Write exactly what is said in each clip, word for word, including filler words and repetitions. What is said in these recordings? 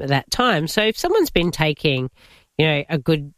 at that time. So if someone's been taking, you know, a good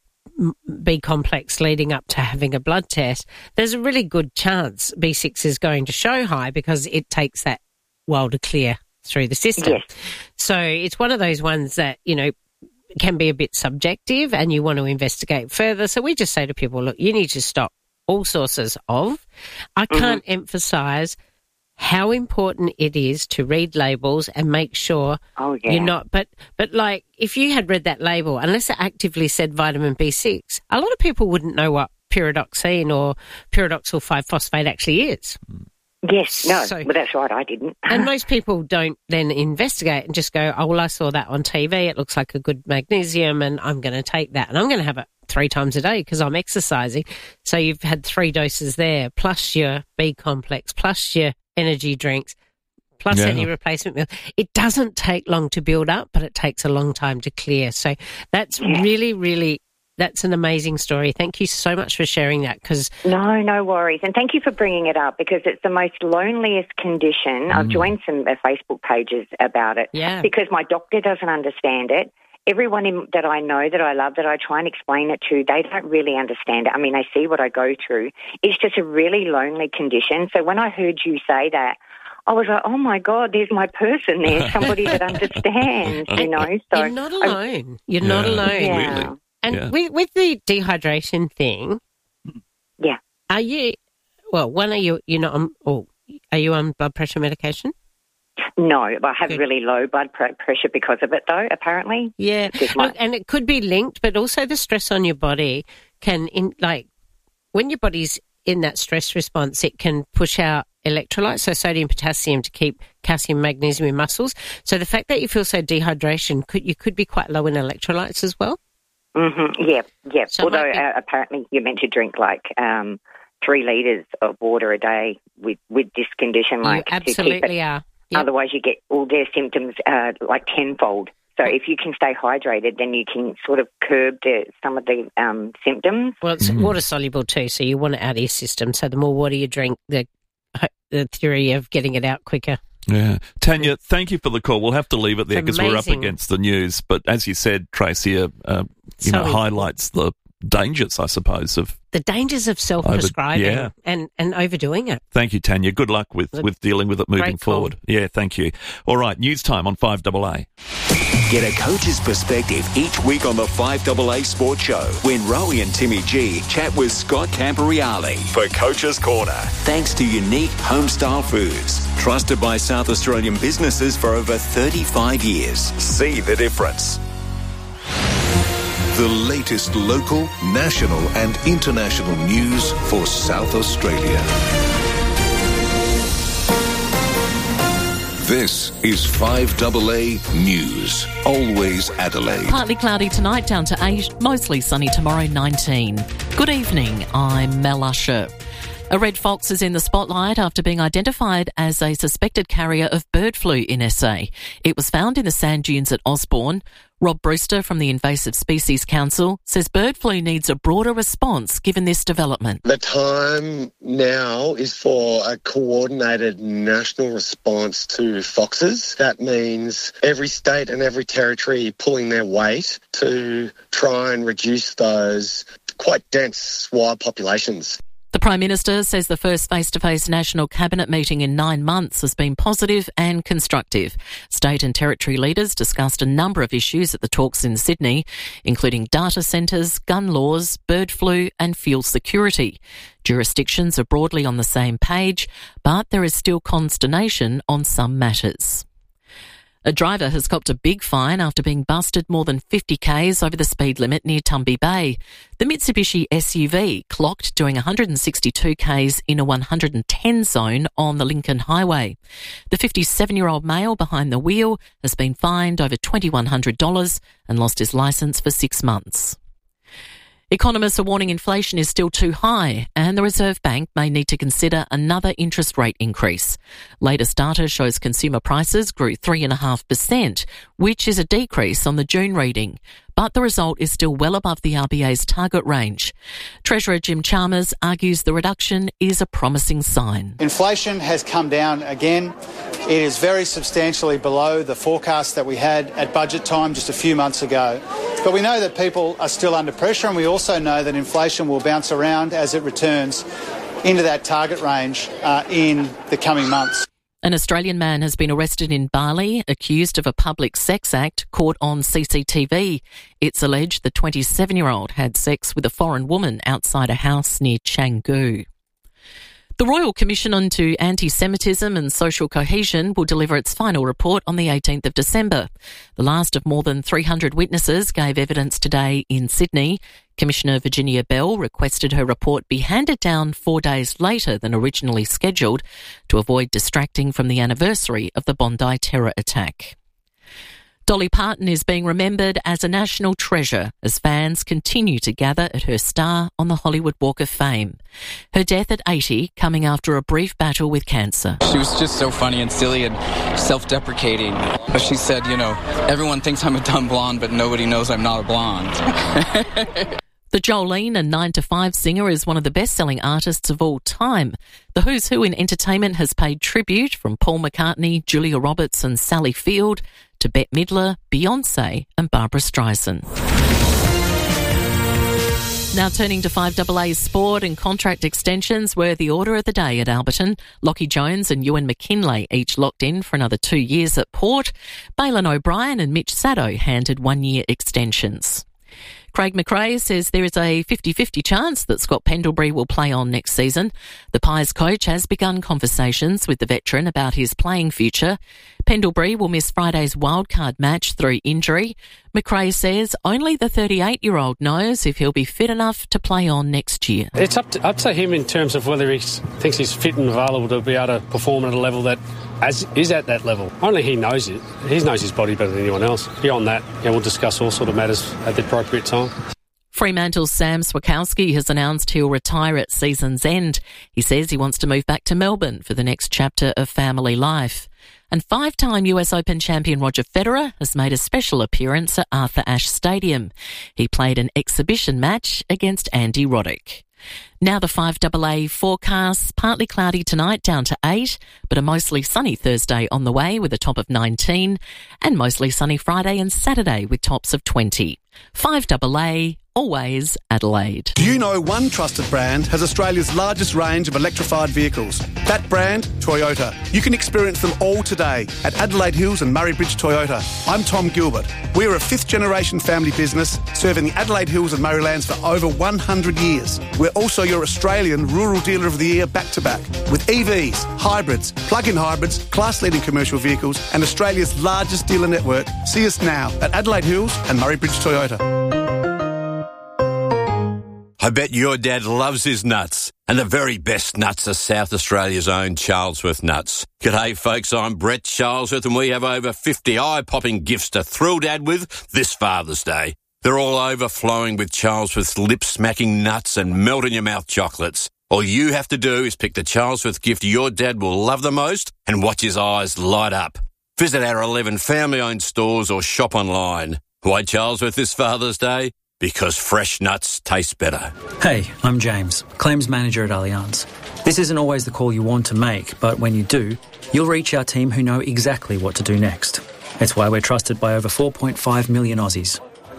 B complex leading up to having a blood test, there's a really good chance B six is going to show high because it takes that while to clear through the system. Yes. So it's one of those ones that, you know, can be a bit subjective and you want to investigate further. So we just say to people, look, you need to stop all sources of. I can't mm-hmm. emphasise how important it is to read labels and make sure oh, yeah. you're not. But, but like, if you had read that label, unless it actively said vitamin B six, a lot of people wouldn't know what pyridoxine or pyridoxal five phosphate actually is. Yes, no, so, but that's right, I didn't. And most people don't then investigate and just go, oh, well, I saw that on T V. It looks like a good magnesium and I'm going to take that. And I'm going to have it three times a day because I'm exercising. So you've had three doses there, plus your B complex, plus your energy drinks, plus yeah. any replacement meal. It doesn't take long to build up, but it takes a long time to clear. So that's yeah. really, really, that's an amazing story. Thank you so much for sharing that. Because No, no worries. And thank you for bringing it up because it's the most loneliest condition. Mm. I've joined some uh, Facebook pages about it yeah. because my doctor doesn't understand it. Everyone in, that I know, that I love, that I try and explain it to, they don't really understand it. I mean, they see what I go through. It's just a really lonely condition. So when I heard you say that, I was like, oh, my God, there's my person there, somebody that understands, you know. So You're not alone. You're yeah, not alone. Yeah. Really. And yeah. with, with the dehydration thing, yeah, are you, well, one, are you, you're not on, or are you on blood pressure medication? No, I have Good. really low blood pr- pressure because of it, though, apparently. Yeah, look, and it could be linked, but also the stress on your body can, in like, when your body's in that stress response, it can push out electrolytes, so sodium, potassium, to keep calcium, magnesium in muscles. So the fact that you feel so dehydration, could you could be quite low in electrolytes as well? Mm-hmm. Yeah, yeah. So Although be- uh, apparently you're meant to drink like um, three litres of water a day with, with this condition. Like you absolutely to keep it. are. Yep. Otherwise you get all their symptoms uh, like tenfold. So if you can stay hydrated, then you can sort of curb the, some of the um, symptoms. Well, it's mm. water soluble too, so you want it out of your system. So the more water you drink, the the theory of getting it out quicker. Yeah. Tanya, thank you for the call. We'll have to leave it there because we're up against the news. But as you said, Tracy, uh, uh, you so know, highlights the dangers, I suppose, of the dangers of self-prescribing over, yeah. and, and overdoing it. Thank you, Tanya. Good luck with, with dealing with it moving forward. Yeah, thank you. All right, news time on five A A. Get a coach's perspective each week on the five A A Sports Show when Rowie and Timmy G chat with Scott Camporeale for Coach's Corner. Thanks to Unique Homestyle Foods, trusted by South Australian businesses for over thirty-five years. See the difference. The latest local, national and international news for South Australia. This is five A A News. Always Adelaide. Partly cloudy tonight, down to eight. Mostly sunny tomorrow, nineteen. Good evening, I'm Mel Usher. A red fox is in the spotlight after being identified as a suspected carrier of bird flu in S A. It was found in the sand dunes at Osborne. Rob Brewster from the Invasive Species Council says bird flu needs a broader response given this development. The time now is for a coordinated national response to foxes. That means every state and every territory pulling their weight to try and reduce those quite dense wild populations. The Prime Minister says the first face-to-face National Cabinet meeting in nine months has been positive and constructive. State and territory leaders discussed a number of issues at the talks in Sydney, including data centres, gun laws, bird flu and fuel security. Jurisdictions are broadly on the same page, but there is still consternation on some matters. A driver has copped a big fine after being busted more than fifty kays over the speed limit near Tumby Bay. The Mitsubishi S U V clocked doing one hundred sixty-two kays in a one hundred ten zone on the Lincoln Highway. The fifty-seven-year-old male behind the wheel has been fined over two thousand one hundred dollars and lost his licence for six months. Economists are warning inflation is still too high and the Reserve Bank may need to consider another interest rate increase. Latest data shows consumer prices grew three point five percent, which is a decrease on the June reading. but the result is still well above the R B A's target range. Treasurer Jim Chalmers argues the reduction is a promising sign. Inflation has come down again. It is very substantially below the forecast that we had at budget time just a few months ago. But we know that people are still under pressure, and we also know that inflation will bounce around as it returns into that target range uh, in the coming months. An Australian man has been arrested in Bali, accused of a public sex act caught on C C T V. It's alleged the twenty-seven-year-old had sex with a foreign woman outside a house near Canggu. The Royal Commission into Anti-Semitism and Social Cohesion will deliver its final report on the eighteenth of December. The last of more than three hundred witnesses gave evidence today in Sydney. Commissioner Virginia Bell requested her report be handed down four days later than originally scheduled to avoid distracting from the anniversary of the Bondi terror attack. Dolly Parton is being remembered as a national treasure as fans continue to gather at her star on the Hollywood Walk of Fame. Her death at eighty coming after a brief battle with cancer. She was just so funny and silly and self-deprecating. But she said, you know, everyone thinks I'm a dumb blonde, but nobody knows I'm not a blonde. The Jolene and nine to five singer is one of the best-selling artists of all time. The Who's Who in entertainment has paid tribute from Paul McCartney, Julia Roberts and Sally Field to Bette Midler, Beyonce and Barbara Streisand. Now turning to five A A's sport and contract extensions were the order of the day at Alberton. Lockie Jones and Ewan McKinlay each locked in for another two years at Port. Balin O'Brien and Mitch Sado handed one-year extensions. Craig McRae says there is a fifty-fifty chance that Scott Pendlebury will play on next season. The Pies coach has begun conversations with the veteran about his playing future. Pendlebury will miss Friday's wildcard match through injury. McRae says only the thirty-eight-year-old knows if he'll be fit enough to play on next year. It's up to, up to him in terms of whether he thinks he's fit and available to be able to perform at a level that as is at that level. Only he knows it. He knows his body better than anyone else. Beyond that, yeah, we'll discuss all sort of matters at the appropriate time. Fremantle's Sam Swakowski has announced he'll retire at season's end. He says he wants to move back to Melbourne for the next chapter of family life. And five-time U S Open champion Roger Federer has made a special appearance at Arthur Ashe Stadium. He played an exhibition match against Andy Roddick. Now the five A A forecast, partly cloudy tonight down to eight, but a mostly sunny Thursday on the way with a top of nineteen, and mostly sunny Friday and Saturday with tops of twenty. five A A, always Adelaide. Do you know one trusted brand has Australia's largest range of electrified vehicles? That brand, Toyota. You can experience them all today at Adelaide Hills and Murray Bridge Toyota. I'm Tom Gilbert. We're a fifth-generation family business serving the Adelaide Hills and Murraylands for over one hundred years. We're also your Australian Rural Dealer of the Year back-to-back with E Vs, hybrids, plug-in hybrids, class-leading commercial vehicles and Australia's largest dealer network. See us now at Adelaide Hills and Murray Bridge Toyota. I bet your dad loves his nuts. And the very best nuts are South Australia's own Charlesworth nuts. G'day folks, I'm Brett Charlesworth and we have over fifty eye-popping gifts to thrill Dad with this Father's Day. They're all overflowing with Charlesworth's lip-smacking nuts and melt-in-your-mouth chocolates. All you have to do is pick the Charlesworth gift your dad will love the most and watch his eyes light up. Visit our eleven family-owned stores or shop online. Why Charlesworth this Father's Day? Because fresh nuts taste better. Hey, I'm James, Claims Manager at Allianz. This isn't always the call you want to make, but when you do, you'll reach our team who know exactly what to do next. It's why we're trusted by over four point five million Aussies.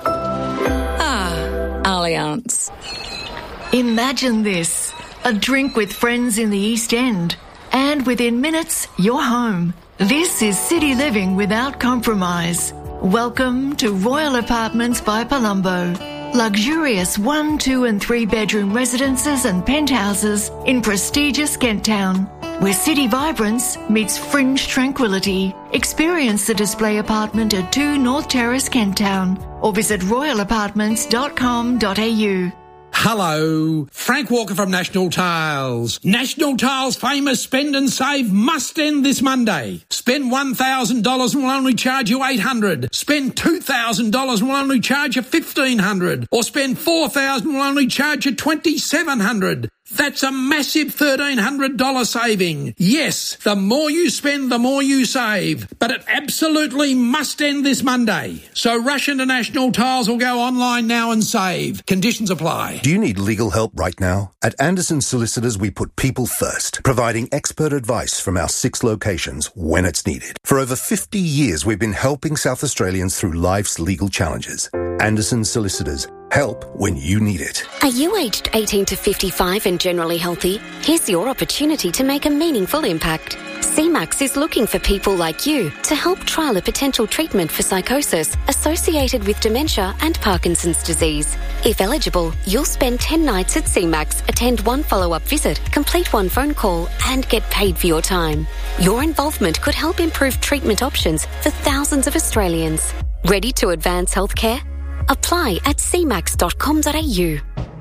Ah, Allianz. Imagine this. A drink with friends in the East End. And within minutes, you're home. This is city living without compromise. Welcome to Royal Apartments by Palumbo. Luxurious one, two and three bedroom residences and penthouses in prestigious Kent Town, where city vibrance meets fringe tranquility. Experience the display apartment at two North Terrace, Kent Town, or visit royal apartments dot com dot a u. Hello, Frank Walker from National Tiles. National Tiles' famous spend and save must end this Monday. Spend one thousand dollars and we'll only charge you eight hundred dollars. Spend two thousand dollars and we'll only charge you fifteen hundred dollars. Or spend four thousand dollars and we'll only charge you twenty-seven hundred dollars. That's a massive one thousand three hundred dollars saving. Yes, the more you spend, the more you save. But it absolutely must end this Monday. So rush into National Tiles or go online now and save. Conditions apply. Do you need legal help right now? At Anderson Solicitors, we put people first, providing expert advice from our six locations when it's needed. For over fifty years, we've been helping South Australians through life's legal challenges. Anderson Solicitors. Help when you need it. Are you aged eighteen to fifty-five and generally healthy? Here's your opportunity to make a meaningful impact. C MAX is looking for people like you to help trial a potential treatment for psychosis associated with dementia and Parkinson's disease. If eligible, you'll spend ten nights at C MAX, attend one follow-up visit, complete one phone call and get paid for your time. Your involvement could help improve treatment options for thousands of Australians. Ready to advance healthcare? Apply at c max dot com dot a u.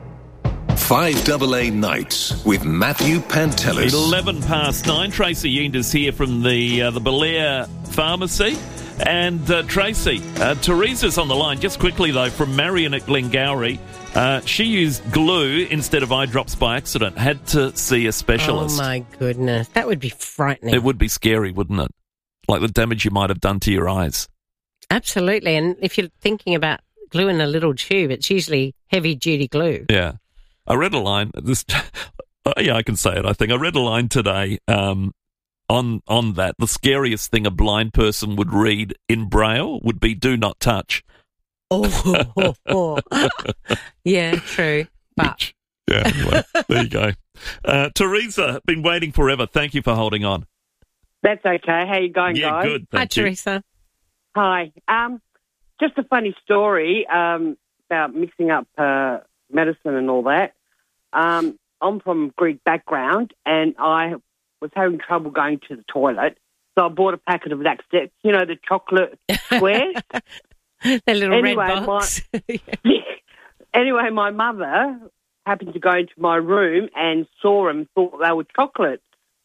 five A A Nights with Matthew Pantelis. eleven past nine. Tracy Yend is here from the uh, the Belair Pharmacy. And uh, Tracy, uh, Teresa's on the line. Just quickly, though, from Marion at Glengowrie. Uh, she used glue instead of eye drops by accident. Had to see a specialist. Oh, my goodness. That would be frightening. It would be scary, wouldn't it? Like the damage you might have done to your eyes. Absolutely. And if you're thinking about glue in a little tube, it's usually heavy-duty glue. Yeah. I read a line, this, yeah, I can say it, I think. I read a line today um, on on that. The scariest thing a blind person would read in Braille would be do not touch. Oh, oh, oh. Yeah, true. But yeah, anyway, there you go. Uh, Teresa, been waiting forever. Thank you for holding on. That's okay. How you going, yeah, guys? Good, Hi, thank you. Teresa. Hi. Um, just a funny story um, about mixing up uh, medicine and all that. Um, I'm from Greek background, and I was having trouble going to the toilet, so I bought a packet of Laxative, you know, the chocolate squares. The little anyway, red box. My, yeah. Anyway, my mother happened to go into my room and saw them, thought they were chocolate.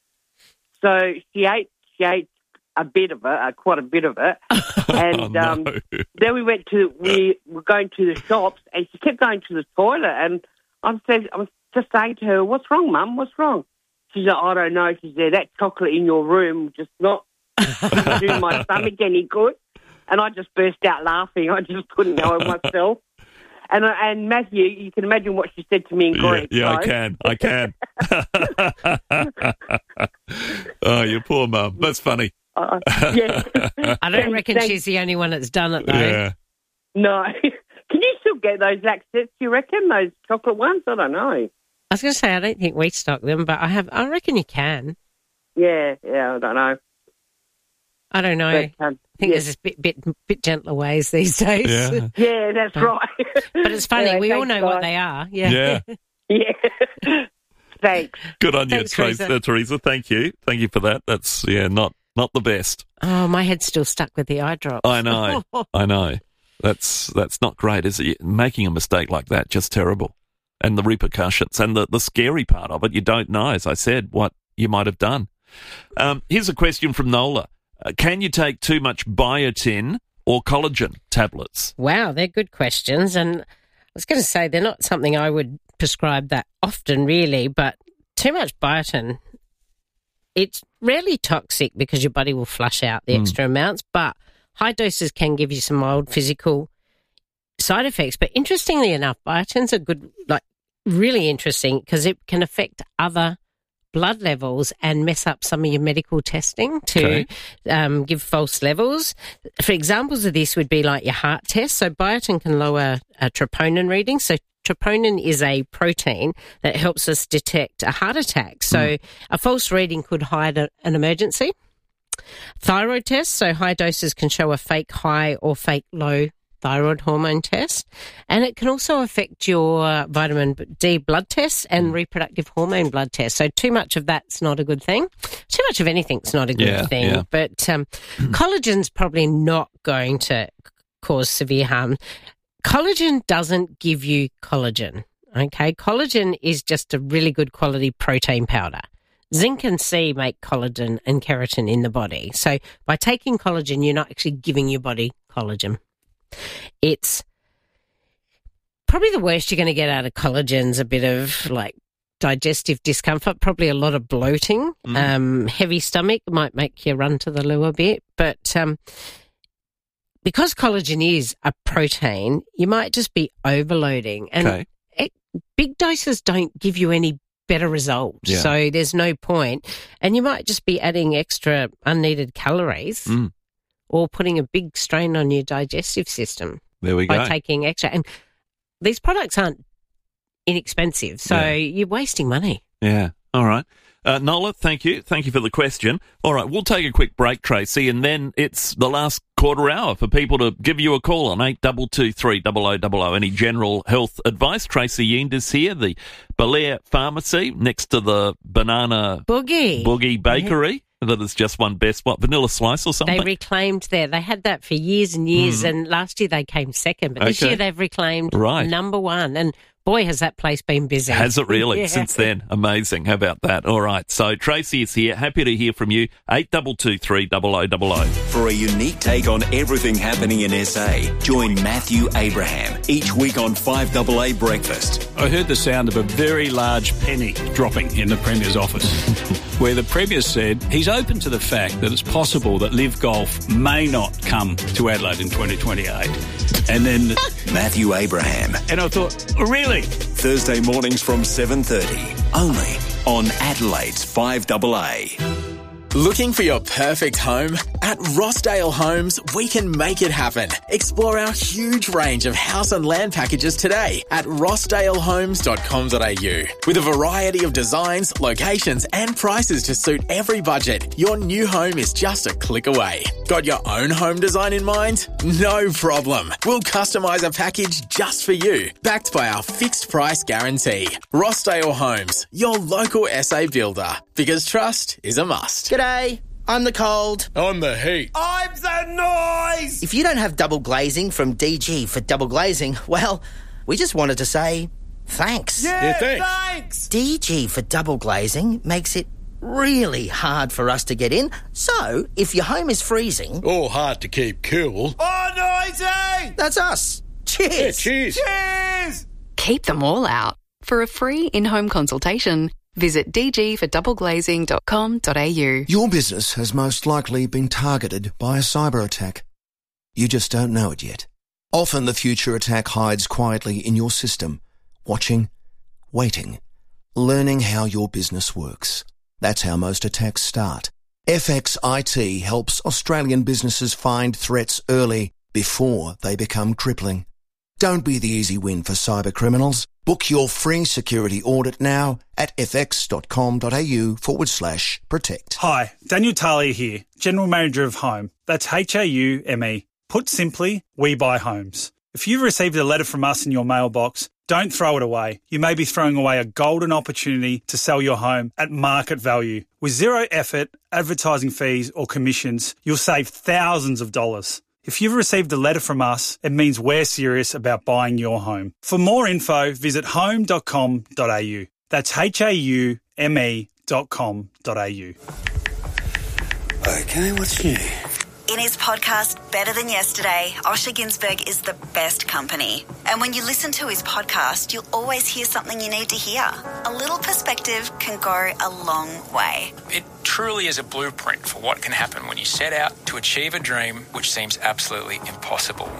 So she ate, she ate a bit of it, uh, quite a bit of it, and oh, no. um, then we went to, we were going to the shops, and she kept going to the toilet, and I said, I was just saying to her, "What's wrong, Mum? What's wrong?" She said, "I don't know." She said, "That chocolate in your room just not doing my stomach any good," and I just burst out laughing. I just couldn't know it myself. And and Matthew, you can imagine what she said to me in Greek. Yeah, yeah right? I can. I can. Oh, you poor mum. That's funny. Uh, yeah. I don't reckon Thanks. she's the only one that's done it, though. Yeah. No. Can you still get those Laxative, you reckon, those chocolate ones? I don't know. I was going to say, I don't think we stock them, but I have. I reckon you can. Yeah, yeah, I don't know. I don't know. But, um, I think yeah. there's a bit, bit, bit gentler ways these days. Yeah, yeah that's but, right. But it's funny. Yeah, we all thanks, know guys. what they are. Yeah. Yeah. Yeah. Thanks. Good on Thanks, you, Teresa. Teresa. Teresa. Thank you. Thank you for that. That's, yeah, not, not the best. Oh, my head's still stuck with the eye drops. I know. I know. That's that's not great, is it? Making a mistake like that, just terrible. And the repercussions. And the, the scary part of it, you don't know, as I said, what you might have done. Um, here's a question from Nola. Uh, can you take too much biotin or collagen tablets? Wow, they're good questions. And I was going to say they're not something I would prescribe that often, really, but too much biotin, it's rarely toxic because your body will flush out the mm. extra amounts, but high doses can give you some mild physical side effects. But interestingly enough, biotin's are good, like really interesting, because it can affect other blood levels and mess up some of your medical testing to okay. um, give false levels. For examples of this would be like your heart test. So biotin can lower a troponin reading. So troponin is a protein that helps us detect a heart attack. So mm. a false reading could hide a, an emergency. Thyroid test, so high doses can show a fake high or fake low thyroid hormone test. And it can also affect your vitamin D blood test and mm. reproductive hormone blood test. So too much of that's not a good thing. Too much of anything's not a good yeah, thing. Yeah. But um, collagen's probably not going to cause severe harm. Collagen doesn't give you collagen, okay? Collagen is just a really good quality protein powder. Zinc and C make collagen and keratin in the body. So by taking collagen, you're not actually giving your body collagen. It's probably the worst you're going to get out of collagen's a bit of like digestive discomfort, probably a lot of bloating, Mm. um, heavy stomach might make you run to the loo a bit. But um, because collagen is a protein, you might just be overloading. And Okay. it, big doses don't give you any better results. Yeah. So there's no point. And you might just be adding extra unneeded calories Mm. or putting a big strain on your digestive system There we by go. taking extra. And these products aren't inexpensive, so Yeah. you're wasting money. Yeah. All right. Uh, Nola, thank you. Thank you for the question. All right, we'll take a quick break, Tracy, and then it's the last quarter hour for people to give you a call on eight two two three zero zero zero zero. Any general health advice? Tracy Yiend is here, the Belair Pharmacy, next to the Banana Boogie. Boogie Bakery. That is just one best, what, vanilla slice or something? They reclaimed there. They had that for years and years, Mm. and last year they came second. But this Okay. year they've reclaimed Right. number one. And boy, has that place been busy. Has it really Yeah. since then? Amazing. How about that? All right. So Tracy is here. Happy to hear from you. eight two two three zero zero zero zero. For a unique take on everything happening in S A, join Matthew Abraham each week on five A A Breakfast. I heard the sound of a very large penny dropping in the Premier's office, where the Premier said he's open to the fact that it's possible that Live Golf may not come to Adelaide in twenty twenty-eight. And then Matthew Abraham. And I thought, really? Thursday mornings from seven thirty, only on Adelaide's five A A. Looking for your perfect home? At Rossdale Homes, we can make it happen. Explore our huge range of house and land packages today at rossdale homes dot com dot a u. With a variety of designs, locations and prices to suit every budget, your new home is just a click away. Got your own home design in mind? No problem. We'll customise a package just for you, backed by our fixed price guarantee. Rossdale Homes, your local S A builder, because trust is a must. G'day, I'm the cold. I'm the heat. I'm the noise! If you don't have double glazing from D G for double glazing, well, we just wanted to say thanks. Yeah, Yeah, thanks. thanks. D G for double glazing makes it really hard for us to get in, so if your home is freezing... Or hard to keep cool. Oh, noisy! That's us. Cheers! Yeah, cheers. Cheers! Keep them all out. For a free in-home consultation, visit d g for double glazing dot com dot a u. Your business has most likely been targeted by a cyber attack. You just don't know it yet. Often the future attack hides quietly in your system, watching, waiting, learning how your business works. That's how most attacks start. F X I T helps Australian businesses find threats early before they become crippling. Don't be the easy win for cyber criminals. Book your free security audit now at fx.com.au forward slash protect. Hi, Daniel Talia here, General Manager of Home. That's H A U M E. Put simply, we buy homes. If you've received a letter from us in your mailbox, don't throw it away. You may be throwing away a golden opportunity to sell your home at market value. With zero effort, advertising fees or commissions, you'll save thousands of dollars. If you've received a letter from us, it means we're serious about buying your home. For more info, visit home dot com dot a u. That's H A U M E dot com dot a u. Okay, what's new? In his podcast, Better Than Yesterday, Osher Ginsberg is the best company. And when you listen to his podcast, you'll always hear something you need to hear. A little perspective can go a long way. It truly is a blueprint for what can happen when you set out to achieve a dream which seems absolutely impossible.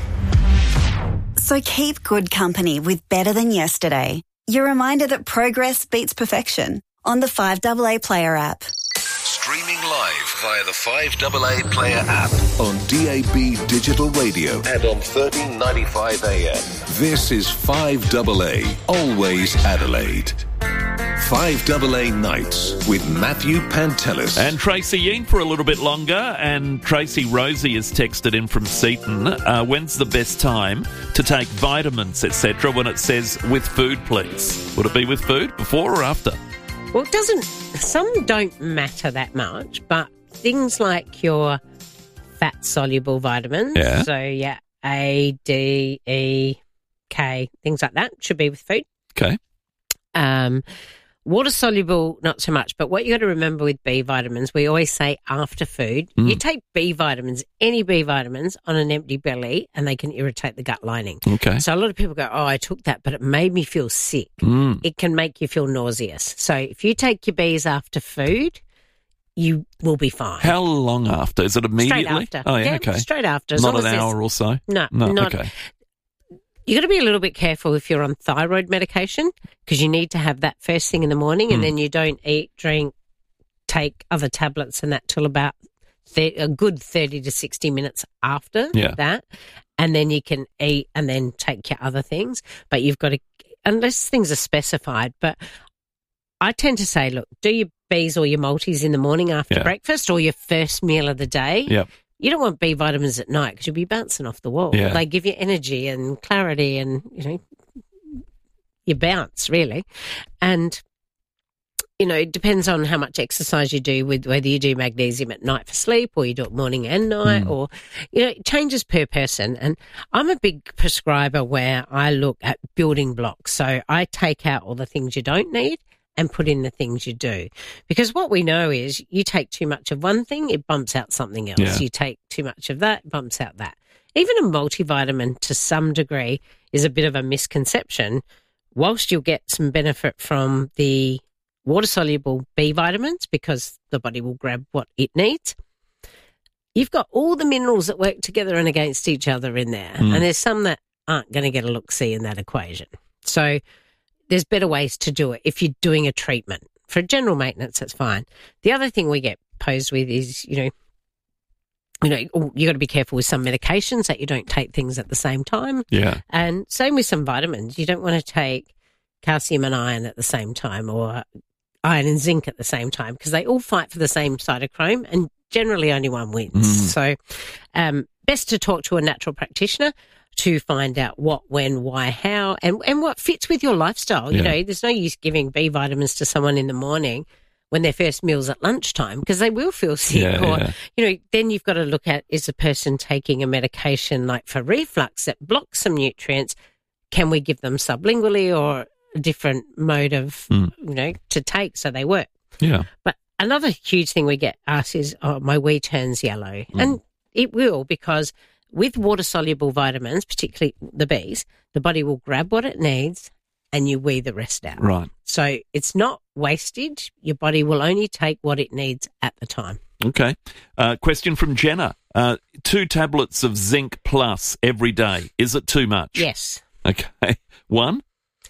So keep good company with Better Than Yesterday. Your reminder that progress beats perfection on the five A A Player app. Streaming live via the five A A Player app on D A B Digital Radio and on thirteen ninety-five A M. This is five A A, always Adelaide. five A A Nights with Matthew Pantelis. And Tracy Yiend for a little bit longer. And Tracy Rosie has texted in from Seaton. Uh, when's the best time to take vitamins, et cetera, when it says with food, please? Would it be with food, before or after? Well, it doesn't, some don't matter that much, but things like your fat-soluble vitamins, Yeah. so yeah, A, D, E, K, things like that, should be with food. Okay. Um, Water soluble, not so much. But what you got to remember with B vitamins, we always say after food, Mm. you take B vitamins, any B vitamins, on an empty belly, and they can irritate the gut lining. Okay. So a lot of people go, "Oh, I took that, but it made me feel sick." Mm. It can make you feel nauseous. So if you take your Bs after food, you will be fine. How long after? Is it immediately? Straight after. Oh, yeah, Yeah, okay. straight after, as Not long an as there's- hour or so? No, No, not. okay. You got to be a little bit careful if you're on thyroid medication, because you need to have that first thing in the morning, and Mm. then you don't eat, drink, take other tablets and that till about th- a good thirty to sixty minutes after Yeah. that, and then you can eat and then take your other things. But you've got to, unless things are specified. But I tend to say, look, do your Bs or your multis in the morning after Yeah. breakfast or your first meal of the day. Yep. You don't want B vitamins at night because you'll be bouncing off the wall. Yeah. They give you energy and clarity, and you know you bounce really. And you know it depends on how much exercise you do, with whether you do magnesium at night for sleep or you do it morning and night, Mm. or you know it changes per person. And I'm a big prescriber where I look at building blocks. So I take out all the things you don't need and put in the things you do. Because what we know is you take too much of one thing, it bumps out something else. Yeah. You take too much of that, it bumps out that. Even a multivitamin to some degree is a bit of a misconception. Whilst you'll get some benefit from the water-soluble B vitamins because the body will grab what it needs, you've got all the minerals that work together and against each other in there. Mm. And there's some that aren't going to get a look-see in that equation. So there's better ways to do it if you're doing a treatment. For general maintenance, that's fine. The other thing we get posed with is, you know, you know, you got to be careful with some medications that you don't take things at the same time. Yeah. And same with some vitamins. You don't want to take calcium and iron at the same time, or iron and zinc at the same time, because they all fight for the same cytochrome and generally only one wins. Mm. So um, best to talk to a natural practitioner to find out what, when, why, how, and, and what fits with your lifestyle. You Yeah. know, there's no use giving B vitamins to someone in the morning when their first meal's at lunchtime, because they will feel sick. Yeah, or, yeah. you know, then you've got to look at, is a person taking a medication like for reflux that blocks some nutrients? Can we give them sublingually or a different mode of, Mm. you know, to take so they work? Yeah. But another huge thing we get asked is, oh, my wee turns yellow. Mm. And it will, because with water-soluble vitamins, particularly the Bs, the body will grab what it needs and you wee the rest out. Right. So it's not wasted. Your body will only take what it needs at the time. Okay. Uh, question from Jenna. Uh, two tablets of Zinc Plus every day. Is it too much? Yes. Okay. One?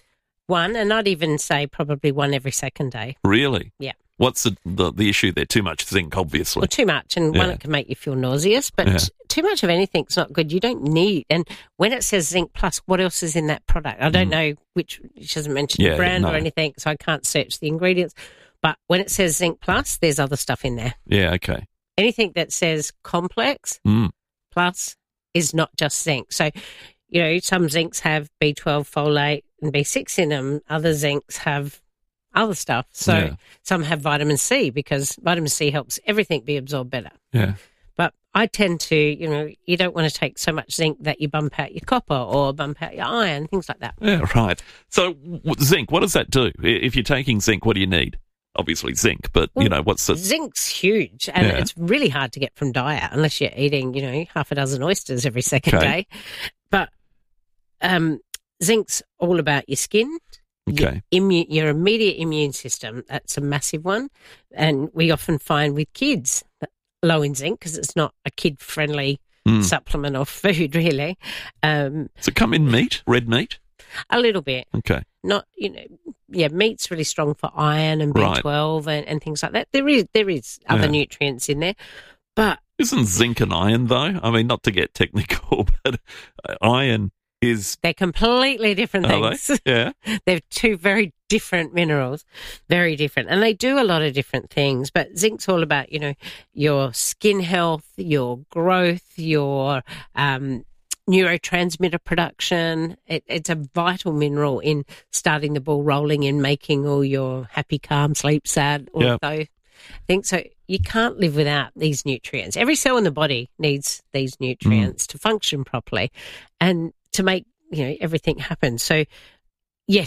One, and I'd even say probably one every second day. Really? Yeah. What's the, the, the issue there? Too much zinc, obviously. Well, too much, and one, Yeah. it can make you feel nauseous, but Yeah. t- too much of anything's not good. You don't need, and when it says Zinc Plus, what else is in that product? I don't know which, she hasn't mentioned Yeah, the brand no. or anything, so I can't search the ingredients. But when it says Zinc Plus, there's other stuff in there. Yeah, okay. Anything that says complex Mm. plus is not just zinc. So, you know, some zincs have B twelve, folate, and B six in them. Other zincs have other stuff. So Yeah. some have vitamin C, because vitamin C helps everything be absorbed better. Yeah. But I tend to, you know, you don't want to take so much zinc that you bump out your copper or bump out your iron, things like that. Yeah, right. So w- zinc, what does that do? I- If you're taking zinc, what do you need? Obviously zinc, but, you know, what's the... Zinc's huge, and Yeah. it's really hard to get from diet unless you're eating, you know, half a dozen oysters every second Okay. day. But um, zinc's all about your skin, Okay. immune, your immediate immune system. That's a massive one. And we often find with kids that low in zinc, because it's not a kid-friendly Mm. supplement or food, really. Um, Does it come in meat, red meat? a little bit. Okay. Not, you know, yeah, meat's really strong for iron and B twelve and, and things like that. There is there is other Yeah. nutrients in there, but Isn't zinc and iron, though? I mean, not to get technical, but uh, iron is... they're completely different Are things. they? Yeah. They're two very different minerals, very different. And they do a lot of different things, but zinc's all about, you know, your skin health, your growth, your um, neurotransmitter production. It, it's a vital mineral in starting the ball rolling, in making all your happy, calm, sleep, sad, all Yeah. of those things. So you can't live without these nutrients. Every cell in the body needs these nutrients to function properly and to make, you know, everything happen. So yes,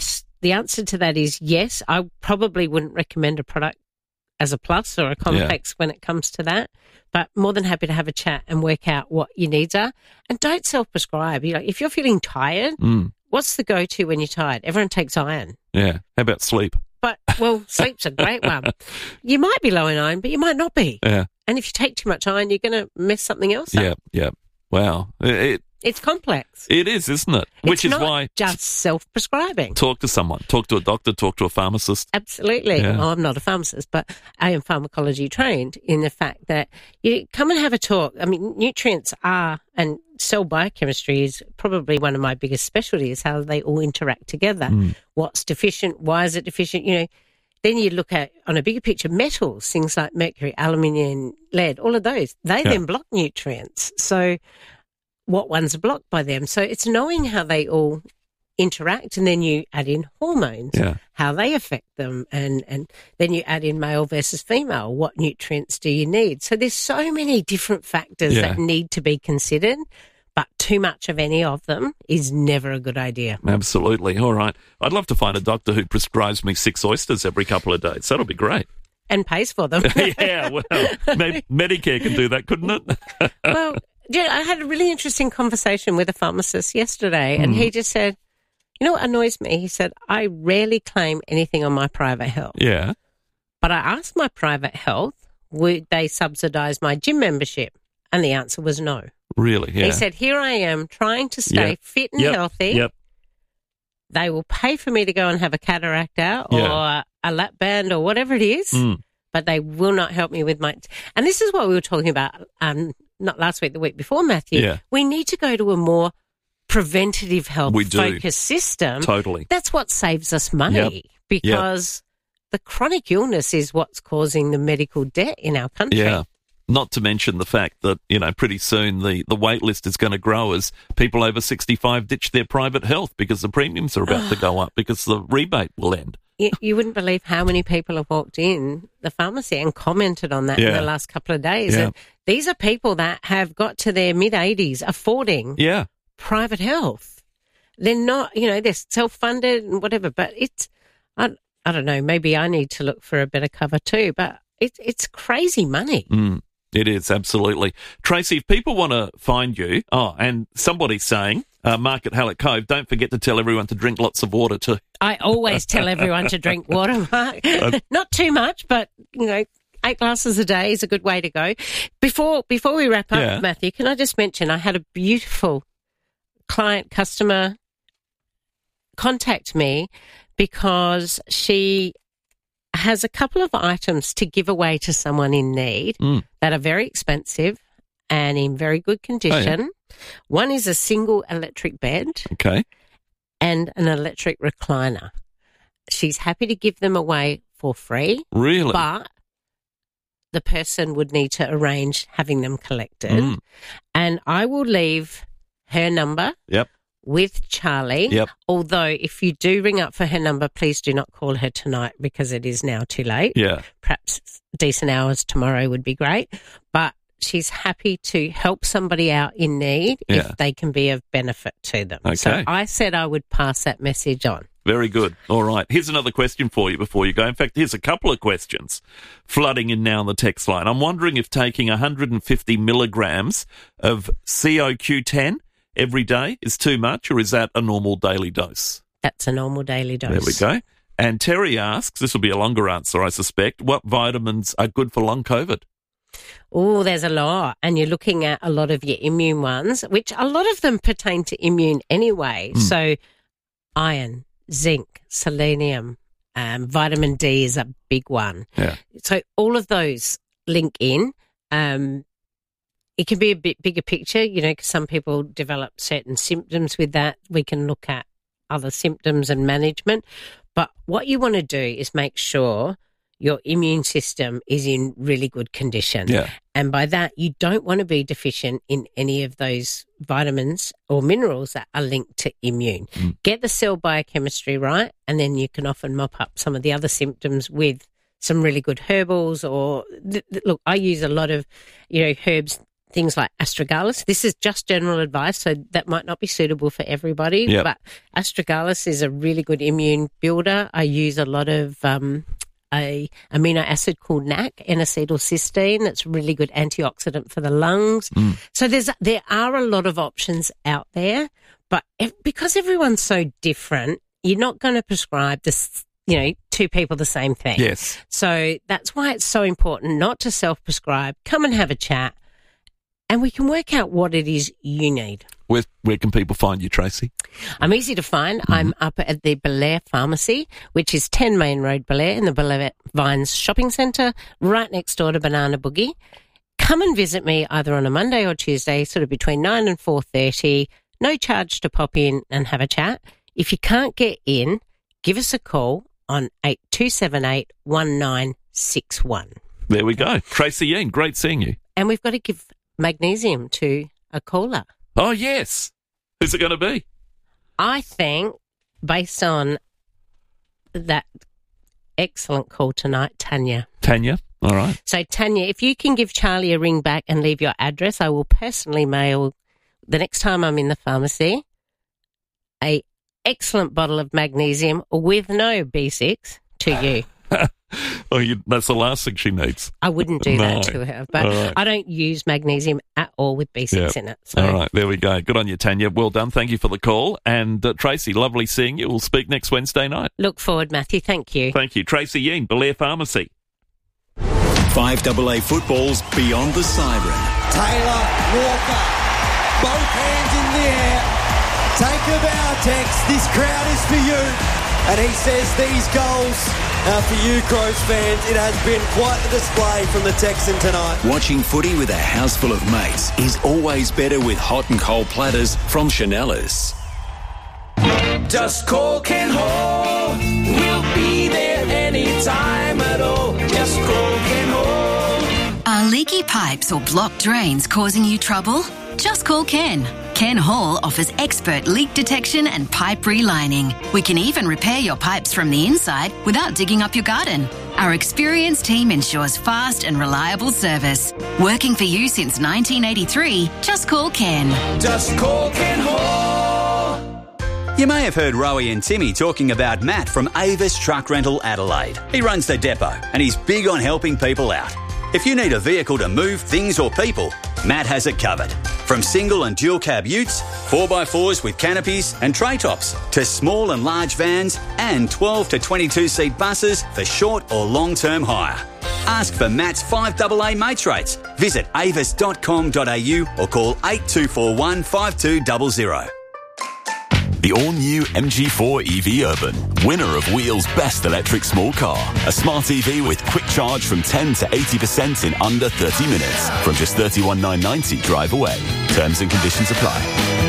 the answer to that is yes. I probably wouldn't recommend a product as a plus or a complex yeah. when it comes to that, but more than happy to have a chat and work out what your needs are. And don't self-prescribe. You know, if you're feeling tired, mm. what's the go-to when you're tired? Everyone takes iron. Yeah. How about sleep? But, well, sleep's a great one. You might be low in iron, but you might not be. Yeah. And if you take too much iron, you're going to mess something else up. Yeah, yeah. Wow. It, it's complex. It is, isn't it? Which it's is not why just self-prescribing. Talk to someone. Talk to a doctor. Talk to a pharmacist. Absolutely. Yeah. Well, I'm not a pharmacist, but I am pharmacology trained in the fact that you come and have a talk. I mean, nutrients are, and cell biochemistry is probably one of my biggest specialties, how they all interact together. Mm. What's deficient? Why is it deficient? You know, then you look at, on a bigger picture, metals, things like mercury, aluminium, lead, all of those, they yeah. then block nutrients. So what ones are blocked by them? So it's knowing how they all interact, and then you add in hormones, yeah. how they affect them, and, and then you add in male versus female. What nutrients do you need? So there's so many different factors yeah. that need to be considered, but too much of any of them is never a good idea. Absolutely. All right. I'd love to find a doctor who prescribes me six oysters every couple of days. That'll be great. And pays for them. yeah, well, maybe Medicare can do that, couldn't it? Well, yeah, I had a really interesting conversation with a pharmacist yesterday, and mm. he just said, you know what annoys me? He said, I rarely claim anything on my private health. Yeah. But I asked my private health, would they subsidise my gym membership? And the answer was no. Really? Yeah. He said, here I am trying to stay yep. fit and yep. healthy. Yep. They will pay for me to go and have a cataract out or yeah. a lap band or whatever it is, mm. but they will not help me with my... And this is what we were talking about, um, not last week, the week before, Matthew. Yeah. We need to go to a more preventative health we do. focused system. Totally. That's what saves us money yep. because yep. the chronic illness is what's causing the medical debt in our country. Yeah. Not to mention the fact that, you know, pretty soon the, the wait list is going to grow as people over sixty-five ditch their private health because the premiums are about to go up because the rebate will end. You, you wouldn't believe how many people have walked in the pharmacy and commented on that yeah. in the last couple of days. Yeah. And these are people that have got to their mid-eighties affording yeah. private health. They're not, you know, they're self-funded and whatever, but it's, I, I don't know, maybe I need to look for a better cover too, but it's it's crazy money. Mm. It is, absolutely. Tracy, if people want to find you, oh, and somebody's saying, uh, Mark at Hallett Cove, don't forget to tell everyone to drink lots of water too. I always tell everyone to drink water, Mark. Not too much, but, you know, eight glasses a day is a good way to go. Before before we wrap up, yeah. Matthew, can I just mention I had a beautiful client, customer contact me because she has a couple of items to give away to someone in need mm. that are very expensive and in very good condition. Oh, yeah. One is a single electric bed. Okay. And an electric recliner. She's happy to give them away for free. Really? But the person would need to arrange having them collected. Mm. And I will leave her number. Yep. With Charlie. Yep. Although if you do ring up for her number, please do not call her tonight because it is now too late. Yeah. Perhaps decent hours tomorrow would be great. But she's happy to help somebody out in need yeah. if they can be of benefit to them. Okay. So I said I would pass that message on. Very good. All right. Here's another question for you before you go. In fact, here's a couple of questions flooding in now on the text line. I'm wondering if taking one hundred fifty milligrams of C O Q ten every day is too much, or is that a normal daily dose? That's a normal daily dose. There we go. And Terry asks, this will be a longer answer, I suspect, what vitamins are good for long COVID? Oh, there's a lot. And you're looking at a lot of your immune ones, which a lot of them pertain to immune anyway. Mm. So iron, zinc, selenium, um, vitamin D is a big one. Yeah. So all of those link in. Um, It can be a bit bigger picture, you know, because some people develop certain symptoms with that. We can look at other symptoms and management. But what you want to do is make sure your immune system is in really good condition. Yeah. And by that, you don't want to be deficient in any of those vitamins or minerals that are linked to immune. Mm. Get the cell biochemistry right, and then you can often mop up some of the other symptoms with some really good herbals or, th- th- look, I use a lot of, you know, herbs, things like astragalus. This is just general advice, so that might not be suitable for everybody. Yep. But astragalus is a really good immune builder. I use a lot of um, a amino acid called N A C, N-acetylcysteine. That's a really good antioxidant for the lungs. Mm. So there's there are a lot of options out there, but if, because everyone's so different, you're not going to prescribe this, you know, two people the same thing. Yes. So that's why it's so important not to self-prescribe. Come and have a chat, and we can work out what it is you need. Where, where can people find you, Tracy? I'm easy to find. Mm-hmm. I'm up at the Belair Pharmacy, which is ten Main Road, Belair, in the Belair Vines Shopping Centre, right next door to Banana Boogie. Come and visit me either on a Monday or Tuesday, sort of between nine and four thirty. No charge to pop in and have a chat. If you can't get in, give us a call on eight two seven eight, one nine six one. There we go. Tracy Yean, great seeing you. And we've got to give magnesium to a caller. Oh, yes. Who's it going to be? I think, based on that excellent call tonight, Tanya. Tanya, all right. So, Tanya, if you can give Charlie a ring back and leave your address, I will personally mail, the next time I'm in the pharmacy, a excellent bottle of magnesium with no B six to you. Oh, you, that's the last thing she needs. I wouldn't do no. that to her, but right. I don't use magnesium at all with B six yep. in it. So. All right, there we go. Good on you, Tanya. Well done. Thank you for the call. And uh, Tracy, lovely seeing you. We'll speak next Wednesday night. Look forward, Matthew. Thank you. Thank you. Tracy Yean, Belair Pharmacy. five double A football's Beyond the Siren. Taylor, Walker, both hands in the air. Take a bow, Tex. This crowd is for you. And he says these goals are for you, Crows fans. It has been quite the display from the Texan tonight. Watching footy with a house full of mates is always better with hot and cold platters from Chanellas. Just call Ken Hall. We'll be there anytime at all. Just call Ken Hall. Are leaky pipes or blocked drains causing you trouble? Just call Ken. Ken Hall offers expert leak detection and pipe relining. We can even repair your pipes from the inside without digging up your garden. Our experienced team ensures fast and reliable service. Working for you since nineteen eighty-three, just call Ken. Just call Ken Hall. You may have heard Rowie and Timmy talking about Matt from Avis Truck Rental Adelaide. He runs the depot and he's big on helping people out. If you need a vehicle to move things or people, Matt has it covered. From single and dual cab utes, four by fours with canopies and tray tops, to small and large vans and twelve to twenty-two seat buses for short or long-term hire. Ask for Matt's five double A mates rates. Visit avis dot com dot a u or call eight two four one, five two zero zero. The all-new M G four E V Urban, winner of Wheel's Best Electric Small Car. A smart E V with quick charge from ten to eighty percent in under thirty minutes. From just thirty-one thousand nine hundred ninety drive away. Terms and conditions apply.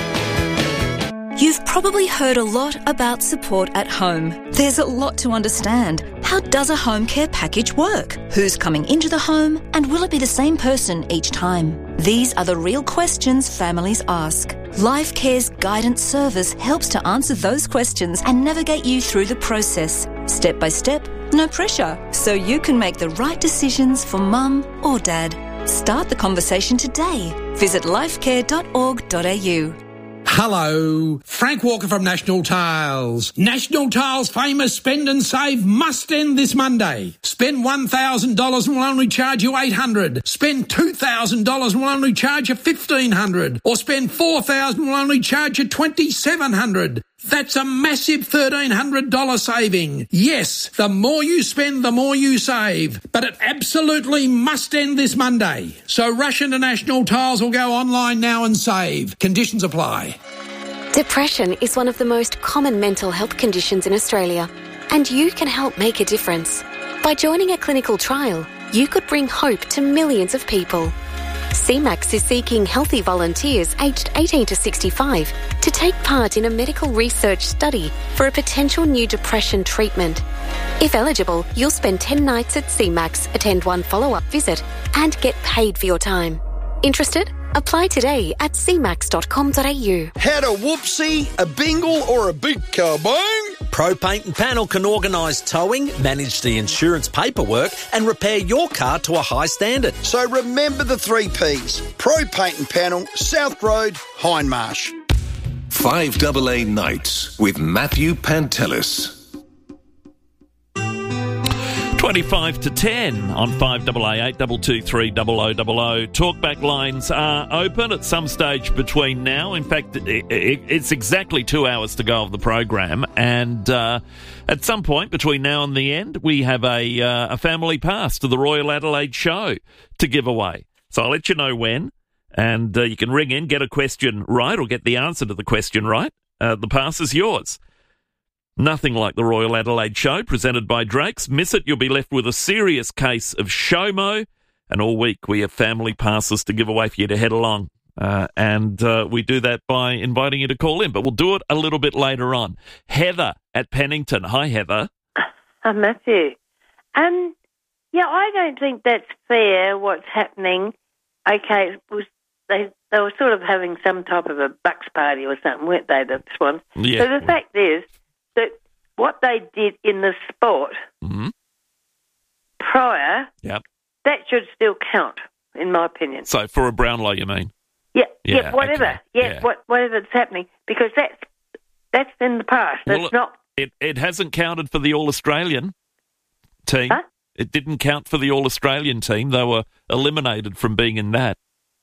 You've probably heard a lot about support at home. There's a lot to understand. How does a home care package work? Who's coming into the home? And will it be the same person each time? These are the real questions families ask. Life Care's guidance service helps to answer those questions and navigate you through the process. Step by step, no pressure, so you can make the right decisions for mum or dad. Start the conversation today. Visit lifecare dot org dot a u. Hello, Frank Walker from National Tiles. National Tiles' famous spend and save must end this Monday. Spend one thousand dollars and we'll only charge you eight hundred dollars. Spend two thousand dollars and we'll only charge you fifteen hundred dollars. Or spend four thousand dollars and we'll only charge you twenty-seven hundred dollars. That's a massive thirteen hundred dollars saving. Yes, the more you spend, the more you save. But it absolutely must end this Monday. So rush into National Tiles or go online now and save. Conditions apply. Depression is one of the most common mental health conditions in Australia, and you can help make a difference. By joining a clinical trial, you could bring hope to millions of people. C MAX is seeking healthy volunteers aged eighteen to sixty-five to take part in a medical research study for a potential new depression treatment. If eligible, you'll spend ten nights at C MAX, attend one follow-up visit, and get paid for your time. Interested? Apply today at c max dot com dot a u. Had a whoopsie, a bingle, or a big kabong? Pro Paint and Panel can organise towing, manage the insurance paperwork and repair your car to a high standard. So remember the three Ps. Pro Paint and Panel, South Road, Hindmarsh. five A A Nights with Matthew Pantelis. twenty-five to ten on five A A eight two two three double oh double oh. Talkback lines are open at some stage between now. In fact, it, it, it's exactly two hours to go of the program, and uh, at some point between now and the end, we have a uh, a family pass to the Royal Adelaide show to give away. So I'll let you know when, and uh, you can ring in, get a question right, or get the answer to the question right. Uh, the pass is yours. Nothing like the Royal Adelaide show presented by Drake's. Miss it, you'll be left with a serious case of SHOMO. And all week we have family passes to give away for you to head along. Uh, and uh, we do that by inviting you to call in, but we'll do it a little bit later on. Heather at Pennington. Hi, Heather. Hi, Matthew. Um, yeah, I don't think that's fair what's happening. Okay, it was, they, they were sort of having some type of a bucks party or something, weren't they, the Swans? Yeah. So the fact is, that what they did in the sport mm-hmm. prior, yep. that should still count, in my opinion. So for a Brownlow, you mean? Yeah, yeah, yeah, whatever. okay. Yeah, yeah. What, whatever's happening, because that's that's in the past. That's well, not. It it hasn't counted for the All-Australian team. Huh? It didn't count for the All-Australian team. They were eliminated from being in that.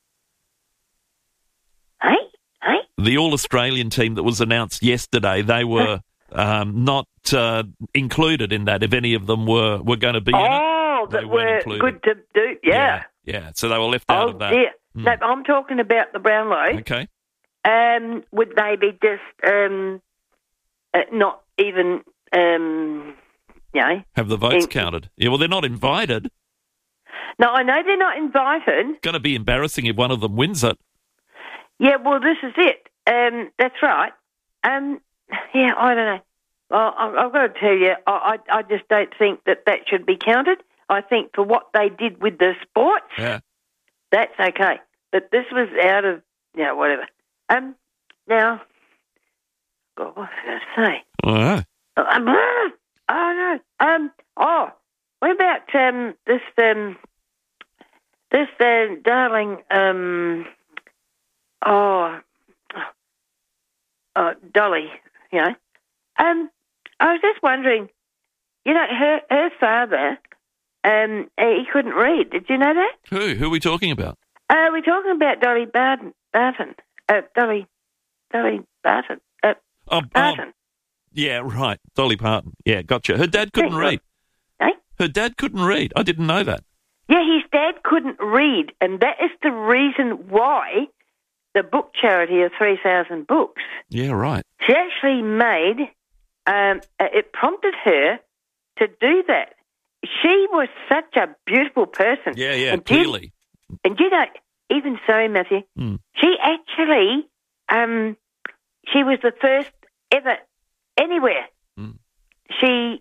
Hey, hey. The All-Australian team that was announced yesterday, they were. Um, not uh, included in that, if any of them were, were going to be oh, in it. Oh, that were included. good to do, yeah. yeah. Yeah, so they were left out oh, of that. dear. Mm. No, I'm talking about the Brownlow. Okay. Um, would they be just um, uh, not even, um, you know... Have the votes in- counted? Yeah, well, they're not invited. No, I know they're not invited. It's going to be embarrassing if one of them wins it. Yeah, well, this is it. Um, that's right. Um... Yeah, I don't know. Well, I've got to tell you, I, I, I just don't think that that should be counted. I think for what they did with the sports, yeah. that's okay. But this was out of, you know, whatever. Um, now, God, what was I going to say? All right. Um, oh, no. Um, oh, what about um, this, um, this uh, darling, um, oh, uh, Dolly, you know. Um, I was just wondering, you know, her her father, um, he couldn't read. Did you know that? Who? Who are we talking about? Uh, we're talking about Dolly Barton. Barton. Uh, Dolly, Dolly Barton. Uh, oh, Barton. Oh, yeah, right. Dolly Parton. Yeah, gotcha. Her dad couldn't read. Eh? Her dad couldn't read. I didn't know that. Yeah, his dad couldn't read, and that is the reason why the book charity of three thousand books. Yeah, right. She actually made, um, it prompted her to do that. She was such a beautiful person. Yeah, yeah, and clearly. You, and you know, even so, Matthew, mm. she actually, um, she was the first ever, anywhere. Mm. She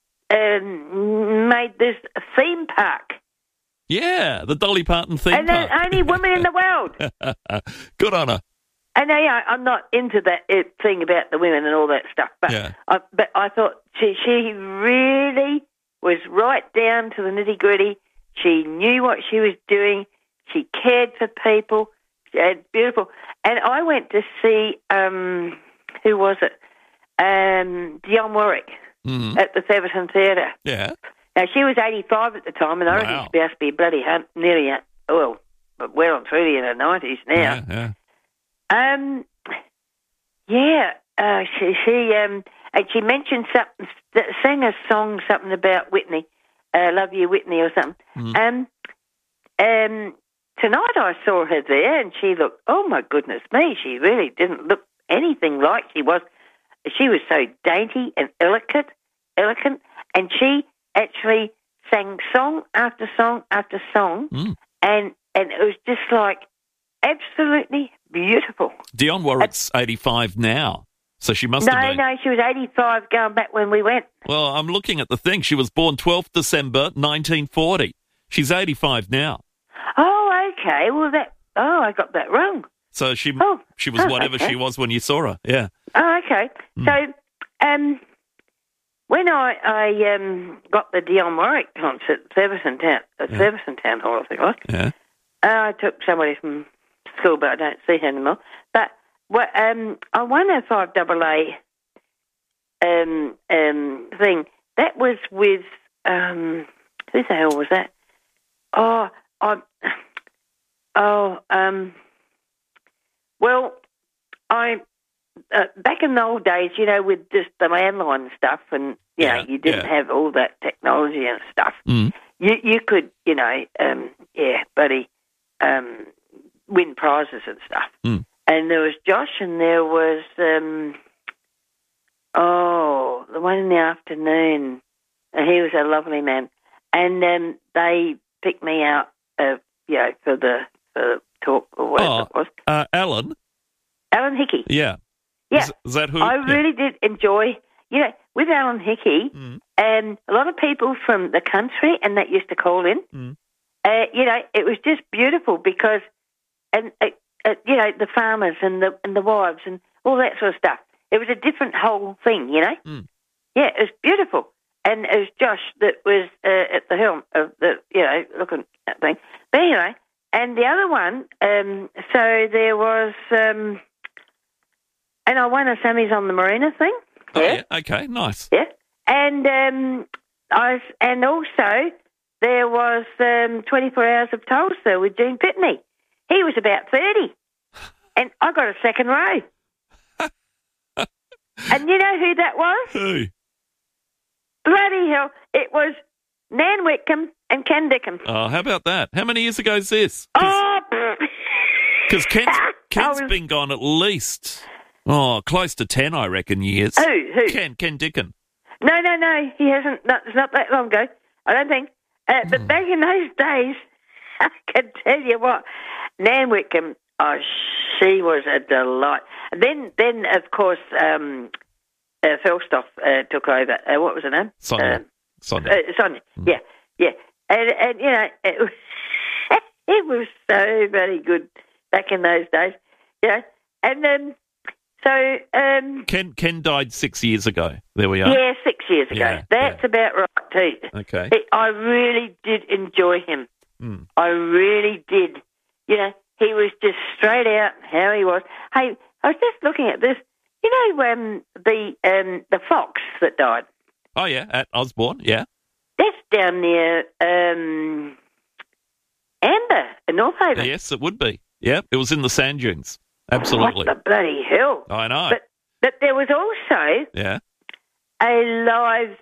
um, made this theme park. Yeah, the Dolly Parton theme and park. And the only woman in the world. Good on her. And I, yeah, I'm not into that it, thing about the women and all that stuff, but yeah. I, but I thought she she really was right down to the nitty gritty. She knew what she was doing. She cared for people. She had beautiful. And I went to see um, who was it? Um, Dionne Warwick mm-hmm. at the Theberton Theatre. Yeah. Now she was eighty-five at the time, and I reckon wow. she must be bloody hun- nearly uh, well, well and truly in her nineties now. Yeah. yeah. Um, yeah, uh, she, she, um, and she mentioned something, sang a song, something about Whitney, uh, Love You Whitney or something. Mm. Um, um, tonight I saw her there and she looked, oh my goodness me, she really didn't look anything like she was. She was so dainty and elegant, elegant, and she actually sang song after song after song, mm. and, and it was just like, absolutely beautiful. Dionne Warwick's uh, eighty-five now, so she must no, have been. No, no, she was eighty-five going back when we went. Well, I'm looking at the thing. She was born twelfth of December nineteen forty. She's eighty-five now. Oh, okay. Well, that. Oh, I got that wrong. So she oh, she was oh, whatever okay. she was when you saw her. Yeah. Oh, okay. Mm. So, um, when I, I um, got the Dionne Warwick concert at Feverson Town, at Yeah. Feverson Town Hall, I think it was, Yeah. uh, I took somebody from school, but I don't see her anymore. But well, um, I won a five double A um, um, thing. That was with, um, who the hell was that? Oh, I, oh, um, well, I, uh, back in the old days, you know, with just the landline stuff and, you Yeah, know, you didn't yeah. have all that technology and stuff. Mm. You you could, you know, um, yeah, buddy, um, win prizes and stuff. Mm. And there was Josh and there was, um, oh, the one in the afternoon. And he was a lovely man. And um, they picked me out, uh, you know, for the, for the talk or whatever Oh, it was. uh, Alan? Alan Hickey. Yeah. Yeah. Is, is that who? I yeah. really did enjoy, you know, with Alan Hickey, Mm. and a lot of people from the country and that used to call in. Mm. Uh, you know, it was just beautiful because, and uh, uh, you know, the farmers and the and the wives and all that sort of stuff. It was a different whole thing, you know. Mm. Yeah, it was beautiful, and it was Josh that was uh, at the helm of the, you know, looking at thing. But anyway, and the other one, um, so there was, um, and I won a Sammy's on the Marina thing. Oh, Yeah. yeah. Okay, nice. Yeah, and um, I was, and also there was um, twenty-four hours of Tulsa with Gene Pitney. He was about thirty, and I got a second row. And you know who that was? Who? Bloody hell! It was Nan Whitcomb and Ken Dickham. Oh, how about that? How many years ago is this? Oh, Because Ken's, Ken's was- been gone at least, oh, close to ten, I reckon, years. Who? Who? Ken, Ken Dickin. no, no, no. He hasn't. Not, it's not that long ago. I don't think. Uh, but Hmm. back in those days, I can tell you what, Nan Whitcomb. Oh, she was a delight. And then, then of course, um, uh, Felstoff uh, took over. Uh, what was her name? Sonia. Um, Sonia. Uh, Sonia. Yeah, yeah. And, and you know, it was, it was so very good back in those days. You know, and um, so um, Ken Ken died six years ago. There we are. yeah, six years ago. Yeah, That's about right too. Okay. It, I really did enjoy him. Mm. I really did. You know, he was just straight out how he was. Hey, I was just looking at this. You know, um, the um, the fox that died. Oh, yeah, at Osborne, yeah. That's down near um, Amber in North Haven. Yes, it would be. Yeah, it was in the sand dunes. Absolutely. What the bloody hell? I know. But but there was also yeah. a live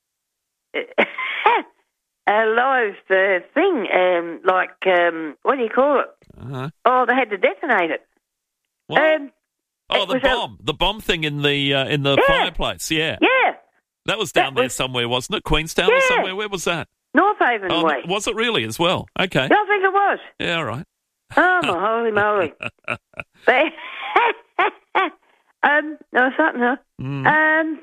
a live uh, thing, um, like um, what do you call it? Uh-huh. Oh, they had to detonate it. What? Um, Oh, it the was a- bomb. The bomb thing in the uh, in the Yeah. fireplace, yeah. yeah, That was down That there was- somewhere, wasn't it? Queenstown or Yeah. somewhere? Where was that? North Haven Oh, way. was it really as well? Okay. I think it was. Yeah, all right. Oh, my holy moly. But, um, no, something else. Mm. Um,